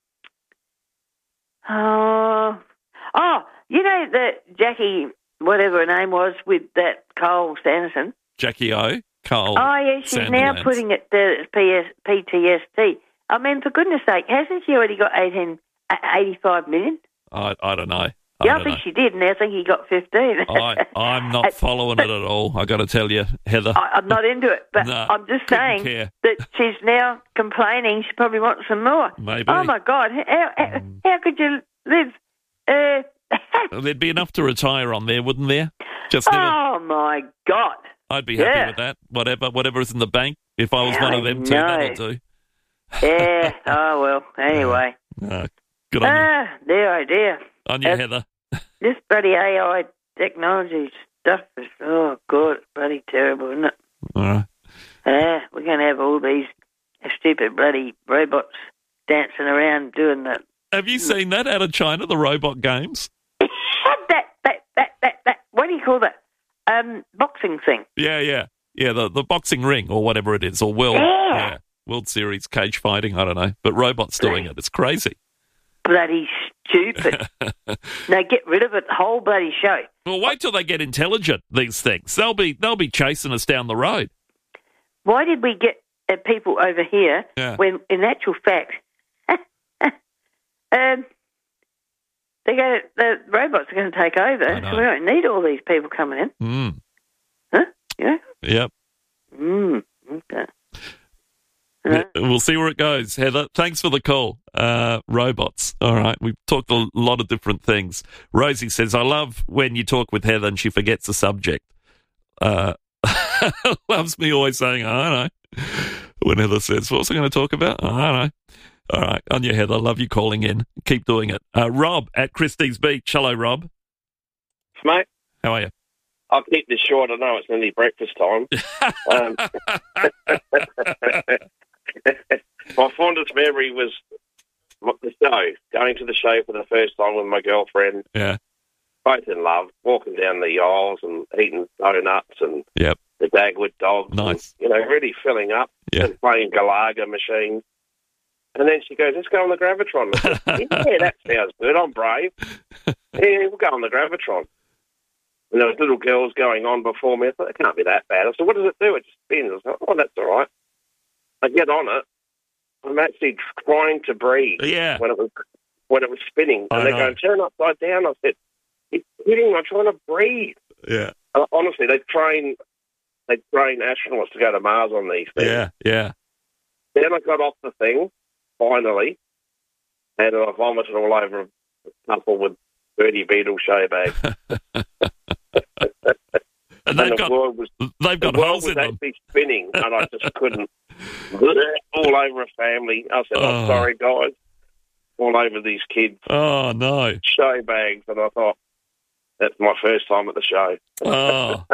oh, oh, you know that Jackie, whatever her name was, with that Cole Sanderson. Jackie O. Cole. Oh, yeah, she's now Sandilands. putting it to P S, P T S D. I mean, for goodness sake, hasn't she already got eighteen, uh, eighty-five million? I, I don't know. I Yeah, I don't think know. she did, and I think he got fifteen. I, I'm not following it at all, I got to tell you, Heather. I, I'm not into it, but No, I'm just couldn't saying care. that she's now complaining she probably wants some more. Maybe. Oh, my God. How, how, how could you live? Uh, Well, there'd be enough to retire on there, wouldn't there? Just never. oh, my God. I'd be happy yeah. with that. Whatever, whatever is in the bank. If I was Yeah, one I of them two, know. that'll do. Yeah. Oh, well, anyway. Uh, good on you, Ah, dear, oh, dear. on you uh, Heather. This bloody A I technology stuff is, oh, God, it's bloody terrible, isn't it? All right. Yeah, we're going to have all these stupid bloody robots dancing around doing that. Have you seen that out of China, the robot games? that, that, that, that, that, what do you call that? Um, boxing thing. Yeah, yeah. Yeah, the, the boxing ring or whatever it is, or World, Yeah. yeah, World Series cage fighting, I don't know. But robots doing it. It's crazy. Bloody stupid. No, get rid of it, the whole bloody show. Well, wait till they get intelligent, these things. They'll be they'll be chasing us down the road. Why did we get uh, people over here Yeah. when, in actual fact, uh, Um, they're going to, the robots are going to take over, so we don't need all these people coming in. Mm. Huh? Yeah? Yep. Mm. Okay. Yeah, we'll see where it goes, Heather. Thanks for the call. Uh, robots. All right. We've talked a lot of different things. Rosie says, I love when you talk with Heather and she forgets the subject. Uh, loves me always saying, I don't know. When Heather says, what's I going to talk about? I don't know. All right. On your Heather. Love you calling in. Keep doing it. Uh, Rob at Christie's Beach. Hello, Rob. Mate. How are you? I'll keep this short. I know it's nearly breakfast time. um, my fondest memory was the show, going to the show for the first time with my girlfriend. Yeah. Both in love, walking down the aisles and eating donuts and yep. the Dagwood dogs. Nice. And, you know, really filling up yeah. and playing Galaga machines. And then she goes, let's go on the Gravitron. I said, yeah, that sounds good. I'm brave. Yeah, we'll go on the Gravitron. And there was little girls going on before me. I thought, it can't be that bad. I said, what does it do? It just spins. I thought, oh, that's all right. I get on it. I'm actually trying to breathe yeah. when it was when it was spinning. And I they're know. going, turn upside down. I said, you're kidding. I'm trying to breathe. Yeah. Uh, honestly, they train, they train astronauts to go to Mars on these things. Yeah, yeah. Then I got off the thing, finally, and I vomited all over a couple with Birdie Beetle show bags. And they've and the got, world was, they've got the world holes was in them. actually spinning, and I just couldn't. All over a family. I said, I'm Oh. sorry, guys. All over these kids. Oh, no. Show bags. And I thought, that's my first time at the show. Oh,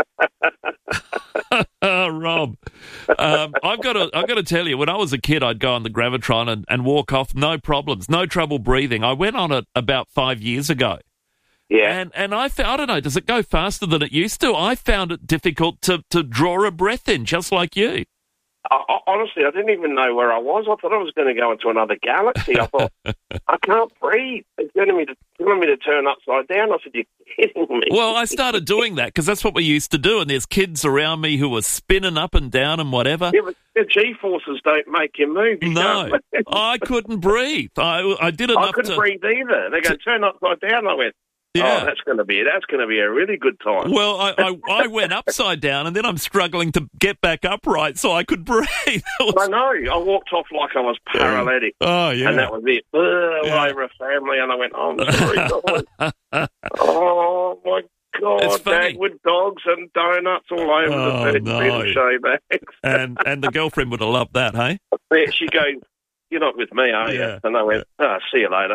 oh Rob, um, I've got to, I've got to tell you, when I was a kid, I'd go on the Gravitron and, and walk off, no problems, no trouble breathing. I went on it about five years ago. Yeah. And and I, I don't know, does it go faster than it used to? I found it difficult to, to draw a breath in, just like you. I, I, honestly, I didn't even know where I was. I thought I was going to go into another galaxy. I thought, I can't breathe. They're telling me to, telling me to turn upside down. I said, you're kidding me. Well, I started doing that because that's what we used to do, and there's kids around me who were spinning up and down and whatever. Yeah, but the G-forces don't make you move. You No, I couldn't breathe. I, I did enough I couldn't to... breathe either. They go, turn upside down. I went, Yeah. oh, that's going to be that's going to be a really good time. Well, I, I, I went upside down, and then I'm struggling to get back upright so I could breathe. Was... I know. I walked off like I was paralytic. Oh, yeah. And that was it. Uh, Yeah. Over a family, and I went, oh, I'm sorry, guys. Oh, my God. It's funny. Dagwood dogs and donuts all over Oh, the bed. no. Show bags. and and the girlfriend would have loved that, hey? Yeah, she goes, you're not with me, are you? Yeah. And I went, oh, see you later.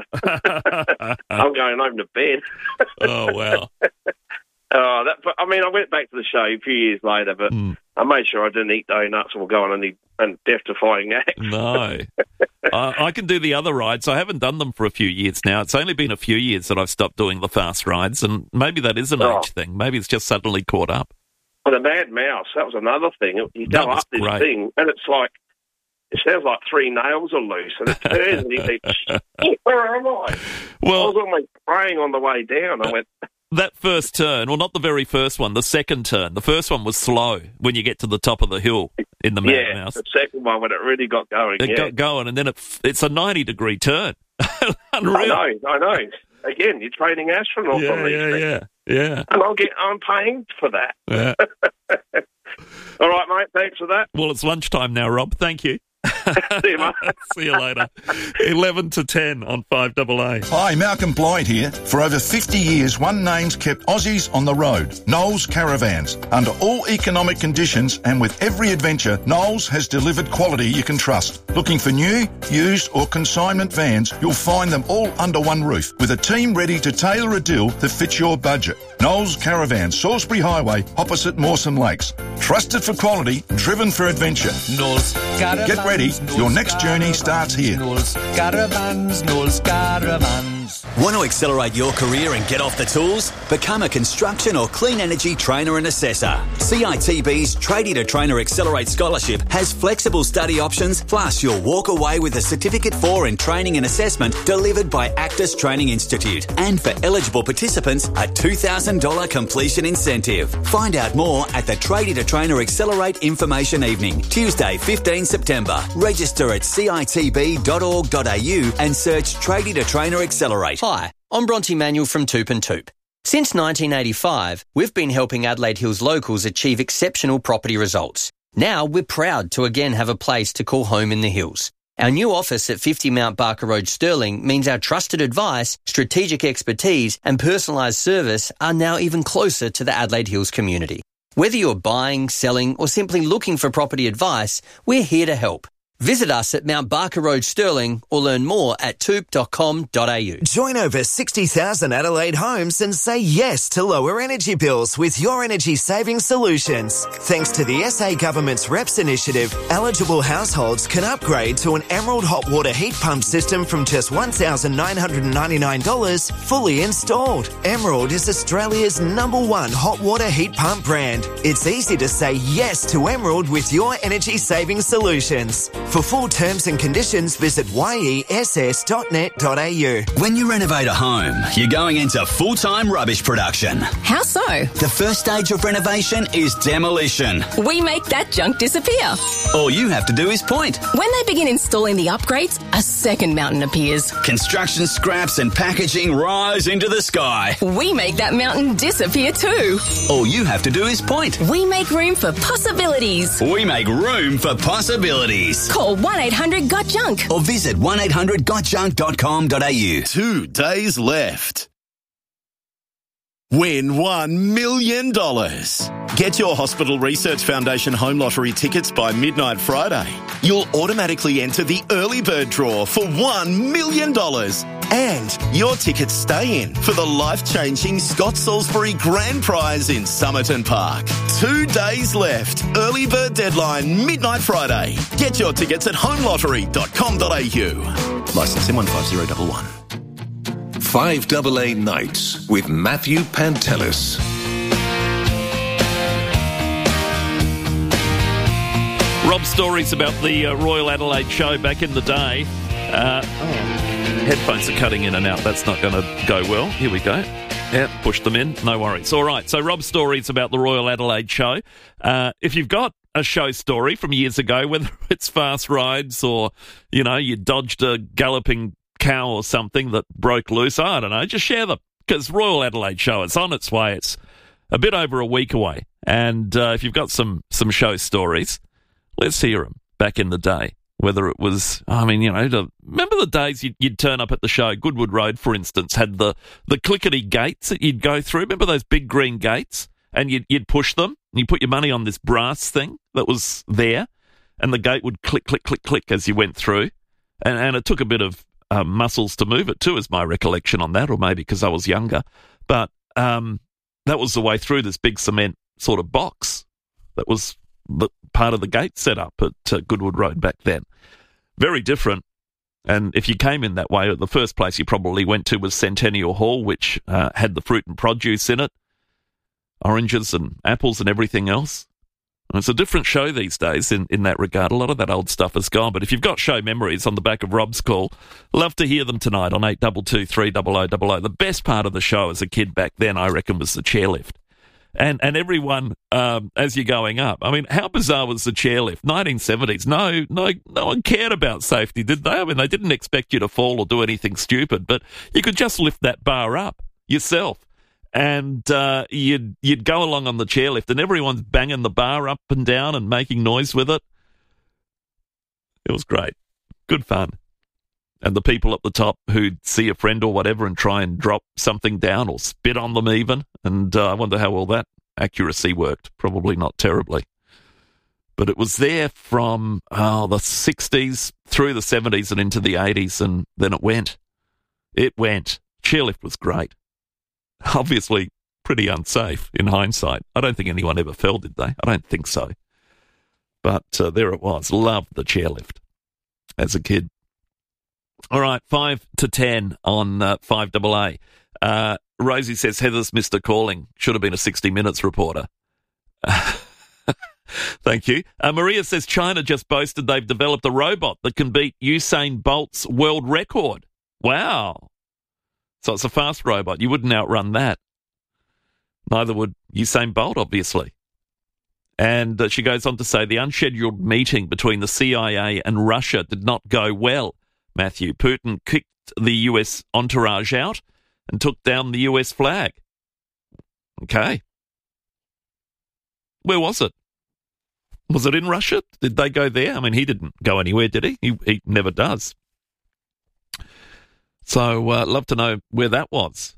I'm going home to bed. Oh, wow. Oh, that, but, I mean, I went back to the show a few years later, but Mm. I made sure I didn't eat donuts or go on any and death-defying acts. No. I, I can do the other rides. I haven't done them for a few years now. It's only been a few years that I've stopped doing the fast rides, and maybe that is an Oh. age thing. Maybe it's just suddenly caught up. But the Mad Mouse, that was another thing. You That go was up this great. thing, and it's like, it sounds like three nails are loose, and it turns, and you think, shit, where am I? Well, I was almost praying on the way down. I went, that first turn, well, not the very first one, the second turn. The first one was slow when you get to the top of the hill in the Mad yeah, Mouse. the second one when it really got going, It yeah. got going, and then it, it's a ninety-degree turn. I Unreal. know, I know. Again, you're training astronauts Yeah, on these yeah, things. yeah, yeah. And I'll get, I'm paying for that. Yeah. All right, mate, thanks for that. Well, it's lunchtime now, Rob. Thank you. See you, mate. See you later. eleven to ten on five double A. Hi, Malcolm Blight here. For over fifty years, One Name's kept Aussies on the road. Knowles Caravans. Under all economic conditions and with every adventure, Knowles has delivered quality you can trust. Looking for new, used or consignment vans, you'll find them all under one roof with a team ready to tailor a deal that fits your budget. Knowles Caravans, Salisbury Highway, opposite Mawson Lakes. Trusted for quality, driven for adventure. Knowles Caravans. Get ready. Your next journey starts here. Knowles Caravans, Knowles Caravans. Want to accelerate your career and get off the tools? Become a construction or clean energy trainer and assessor. C I T B's Tradie to Trainer Accelerate Scholarship has flexible study options, plus you'll walk away with a Certificate four in Training and Assessment delivered by Actus Training Institute. And for eligible participants, a two thousand dollars completion incentive. Find out more at the Tradie to Trainer Accelerate Information Evening, Tuesday, fifteenth September. Register at c i t b dot org dot a u and search Tradie to Trainer Accelerate. Hi, I'm Bronte Manuel from Toop and Toop. Since nineteen eighty-five, we've been helping Adelaide Hills locals achieve exceptional property results. Now we're proud to again have a place to call home in the hills. Our new office at fifty Mount Barker Road, Stirling, means our trusted advice, strategic expertise and personalised service are now even closer to the Adelaide Hills community. Whether you're buying, selling or simply looking for property advice, we're here to help. Visit us at Mount Barker Road, Stirling, or learn more at toop dot com dot a u. Join over sixty thousand Adelaide homes and say yes to lower energy bills with your energy saving solutions. Thanks to the S A Government's R E P S initiative, eligible households can upgrade to an Emerald hot water heat pump system from just one thousand nine hundred ninety-nine dollars fully installed. Emerald is Australia's number one hot water heat pump brand. It's easy to say yes to Emerald with your energy saving solutions. For full terms and conditions, visit y e s s dot net dot a u. When you renovate a home, you're going into full-time rubbish production. How so? The first stage of renovation is demolition. We make that junk disappear. All you have to do is point. When they begin installing the upgrades, a second mountain appears. Construction scraps and packaging rise into the sky. We make that mountain disappear too. All you have to do is point. We make room for possibilities. We make room for possibilities. Call one eight hundred got junk or visit one eight hundred got junk dot com dot a u. Two days left. Win one million dollars. Get your Hospital Research Foundation Home Lottery tickets by midnight Friday. You'll automatically enter the early bird draw for one million dollars. And your tickets stay in for the life-changing Scott Salisbury Grand Prize in Somerton Park. Two days left. Early bird deadline, midnight Friday. Get your tickets at home lottery dot com dot a u. Licence M one five zero one one. five A A Nights with Matthew Pantelis. Rob, stories about the uh, Royal Adelaide show back in the day. Uh, oh. Headphones are cutting in and out. That's not going to go well. Here we go. Yeah, push them in. No worries. All right. So, Rob's stories about the Royal Adelaide show. Uh, if you've got a show story from years ago, whether it's fast rides or, you know, you dodged a galloping cow or something that broke loose, I don't know, just share them. Because Royal Adelaide show, it's on its way. It's a bit over a week away. And uh, if you've got some, some show stories, let's hear them back in the day. Whether it was, I mean, you know, to, remember the days you'd, you'd turn up at the show, Goodwood Road, for instance, had the, the clickety gates that you'd go through. Remember those big green gates? And you'd, you'd push them, and you put your money on this brass thing that was there, and the gate would click, click, click, click as you went through. And, and it took a bit of uh, muscles to move it too, is my recollection on that, or maybe because I was younger. But um, that was the way through this big cement sort of box that was the part of the gate set up at uh, Goodwood Road back then. Very different. And if you came in that way, the first place you probably went to was Centennial Hall, which uh, had the fruit and produce in it, oranges and apples and everything else. And it's a different show these days in, in that regard. A lot of that old stuff is gone. But if you've got show memories on the back of Rob's call, love to hear them tonight on eight two two, three zero zero zero zero. The best part of the show as a kid back then, I reckon, was the chairlift. And and everyone, um, as you're going up, I mean, how bizarre was the chairlift? nineteen seventies, no, no, no one cared about safety, did they? I mean, they didn't expect you to fall or do anything stupid, but you could just lift that bar up yourself, and uh, you'd you'd go along on the chairlift, and everyone's banging the bar up and down and making noise with it. It was great, good fun. And the people at the top who'd see a friend or whatever and try and drop something down or spit on them even. And uh, I wonder how all that accuracy worked. Probably not terribly. But it was there from oh, the sixties through the seventies and into the eighties, and then it went. It went. Chairlift was great. Obviously pretty unsafe in hindsight. I don't think anyone ever fell, did they? I don't think so. But uh, there it was. Loved the chairlift as a kid. All right, five to ten on uh, five double A. Uh, Rosie says Heather's missed a calling. Should have been a sixty minutes reporter. Thank you. Uh, Maria says China just boasted they've developed a robot that can beat Usain Bolt's world record. Wow. So it's a fast robot. You wouldn't outrun that. Neither would Usain Bolt, obviously. And uh, she goes on to say the unscheduled meeting between the C I A and Russia did not go well. Matthew, Putin kicked the U S entourage out and took down the U S flag. Okay. Where was it? Was it in Russia? Did they go there? I mean, he didn't go anywhere, did he? He, he never does. So, uh, love to know where that was.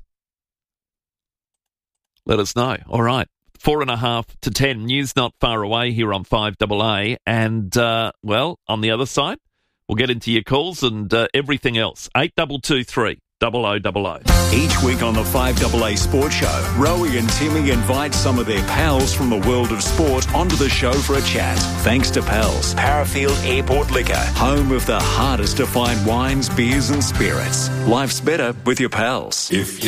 Let us know. All right. Four and a half to ten. News not far away here on five double A. And, uh, well, on the other side, we'll get into your calls and uh, everything else. eight two two three, double oh double oh. Each week on the five double A Sports Show, Rowie and Timmy invite some of their pals from the world of sport onto the show for a chat. Thanks to Pals, Parafield Airport Liquor, home of the hardest to find wines, beers and spirits. Life's better with your pals. If